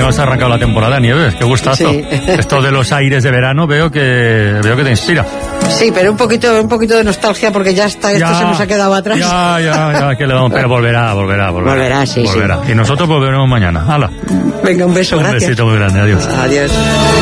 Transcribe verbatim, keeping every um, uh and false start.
has arrancado la temporada, Nieves, qué gustazo. Sí. Esto de los aires de verano veo que veo que te inspira. Sí, pero un poquito, un poquito de nostalgia porque ya está, esto Ya, se nos ha quedado atrás. Ya, ya, ya, que le damos, pero volverá, volverá, volverá. Volverá, sí, volverá. sí. Y nosotros volveremos mañana. ¡Hala! Venga, un beso, Un gracias. besito muy grande, adiós. Adiós.